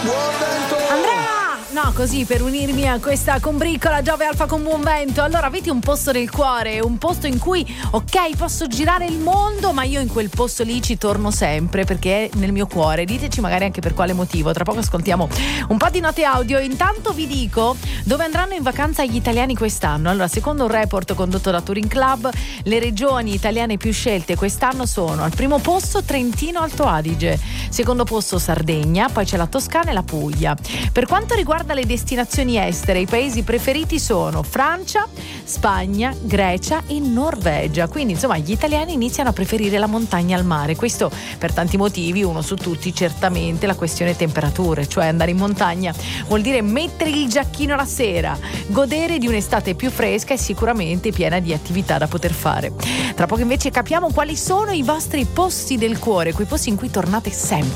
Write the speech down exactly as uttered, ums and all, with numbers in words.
No, così per unirmi a questa combriccola Giove Alfa con buon vento. Allora avete un posto nel cuore, un posto in cui ok posso girare il mondo, ma io in quel posto lì ci torno sempre perché è nel mio cuore. Diteci magari anche per quale motivo. Tra poco ascoltiamo un po' di note audio. Intanto vi dico dove andranno in vacanza gli italiani quest'anno. Allora, secondo un report condotto da Touring Club, le regioni italiane più scelte quest'anno sono: al primo posto Trentino Alto Adige, secondo posto Sardegna, poi c'è la Toscana e la Puglia. Per quanto riguarda le destinazioni estere, i paesi preferiti sono Francia, Spagna, Grecia e Norvegia. Quindi insomma gli italiani iniziano a preferire la montagna al mare. Questo per tanti motivi, uno su tutti certamente la questione temperature, cioè andare in montagna vuol dire mettere il giacchino la sera, godere di un'estate più fresca e sicuramente piena di attività da poter fare. Tra poco invece capiamo quali sono i vostri posti del cuore, quei posti in cui tornate sempre.